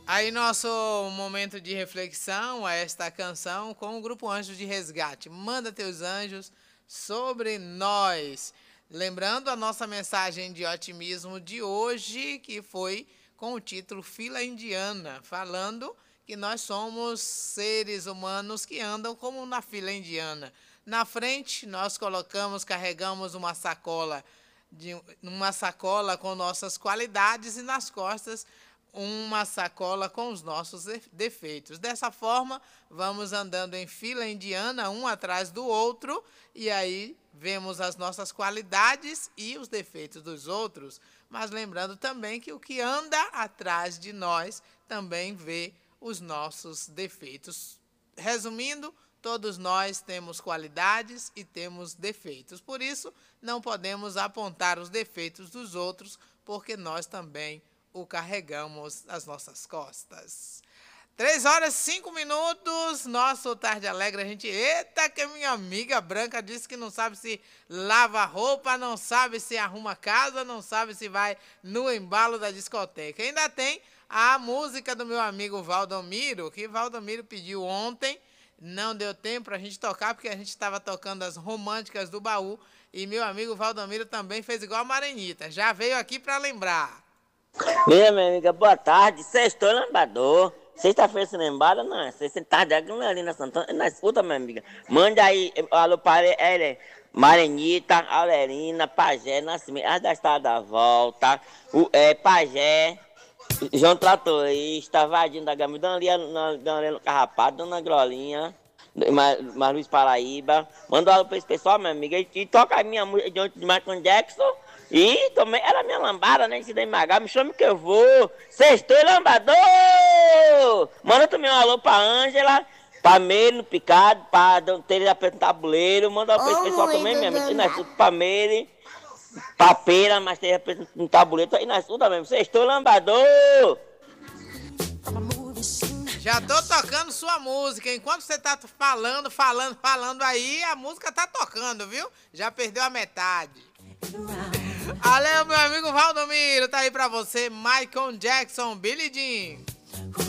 Aí nosso momento de reflexão é esta canção com o Grupo Anjos de Resgate. Manda teus anjos sobre nós. Lembrando a nossa mensagem de otimismo de hoje, que foi com o título Fila Indiana, falando que nós somos seres humanos que andam como na fila indiana. Na frente, nós carregamos uma sacola com nossas qualidades e nas costas uma sacola com os nossos defeitos. Dessa forma, vamos andando em fila indiana, um atrás do outro, e aí vemos as nossas qualidades e os defeitos dos outros. Mas lembrando também que o que anda atrás de nós também vê os nossos defeitos. Resumindo, todos nós temos qualidades e temos defeitos. Por isso, não podemos apontar os defeitos dos outros, porque nós também o carregamos nas nossas costas. 3h05, nosso Tarde Alegre, eita, que minha amiga Branca disse que não sabe se lava roupa, não sabe se arruma casa, não sabe se vai no embalo da discoteca. Ainda tem a música do meu amigo Valdomiro, que Valdomiro pediu ontem, não deu tempo pra gente tocar, porque a gente estava tocando as românticas do baú, e meu amigo Valdomiro também fez igual a Marenita, já veio aqui pra lembrar. Minha amiga, boa tarde. Sextou lambador. Sexta-feira você não embala, não. Sexta tarde ali na Santana. Na escuta, minha amiga. Manda aí, alô, para Marenita, Aurelina, Pajé, Nascimento, as da Estrada da Volta, Pajé, João Tratorista, Vadinho da Gama, Dona Lia Carrapato, Dona Grolinha, Luiz Paraíba. Manda um alô pra esse pessoal, minha amiga. E toca a minha música de Michael Jackson. E também era minha lambada, né? Se der magar, me chame que eu vou. Sextou lambador! Manda também um alô pra Ângela, pra Meire no Picado, pra Tereza Preto no Tabuleiro. Manda um alô pra esse pessoal também, minha amiga. Pra Meire, pra Pera, mas Tereza Preto no Tabuleiro. Aí na escuta mesmo. Sextou lambador! Já tô tocando sua música. Enquanto você tá falando aí, a música tá tocando, viu? Já perdeu a metade. Valeu, meu amigo Valdomiro. Tá aí pra você, Michael Jackson, Billie Jean.